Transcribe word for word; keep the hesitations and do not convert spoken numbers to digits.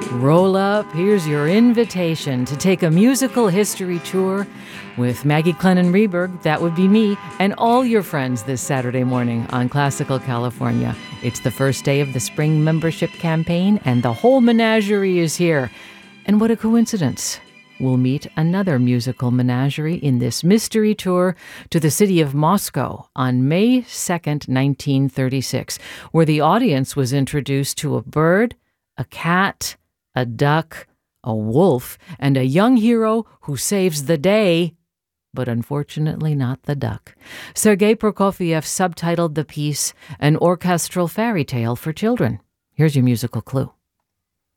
Roll up, here's your invitation to take a musical history tour with Maggie Clennon Reberg, that would be me, and all your friends this Saturday morning on Classical California. It's the first day of the spring membership campaign, and the whole menagerie is here. And what a coincidence. We'll meet another musical menagerie in this mystery tour to the city of Moscow on May second, nineteen thirty-six, where the audience was introduced to a bird, a cat, a duck, a wolf, and a young hero who saves the day, but unfortunately not the duck. Sergei Prokofiev subtitled the piece An Orchestral Fairy Tale for Children. Here's your musical clue.